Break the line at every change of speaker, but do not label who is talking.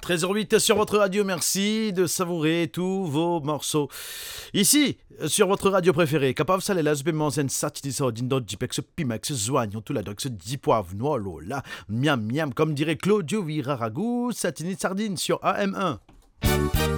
13h08 sur votre radio, merci de savourer tous vos morceaux. Ici, sur votre radio préférée, Kapav Salelas, Bemanzen, Satiniso, Dindo, Jipex, Pimex, Zoignon, tout la dox, 10 poivres, noix, lola, miam miam, comme dirait Claudio Viraragou, Satini Sardine sur AM1.